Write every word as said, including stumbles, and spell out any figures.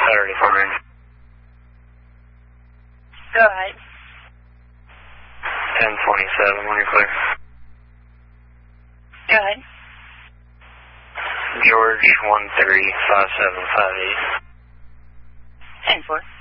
Saturday for me. Go ahead. ten twenty-seven, when you're clear. Go ahead. George one three five seven five eight. ten four.